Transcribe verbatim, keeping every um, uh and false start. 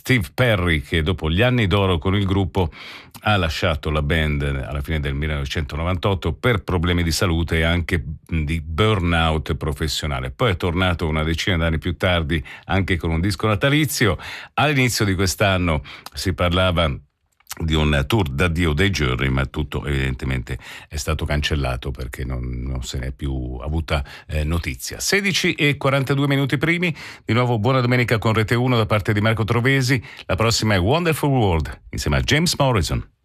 Steve Perry, che dopo gli anni d'oro con il gruppo ha lasciato la band alla fine del millenovecentonovantotto per problemi di salute e anche di burnout professionale. Poi è tornato una decina d'anni più tardi anche con un disco natalizio. All'inizio di quest'anno si parlava di un tour d'addio dei Journey, ma tutto evidentemente è stato cancellato perché non, non se n'è più avuta eh, notizia. sedici e quarantadue minuti primi, di nuovo buona domenica con Rete uno da parte di Marco Trovesi. La prossima è Wonderful World insieme a James Morrison.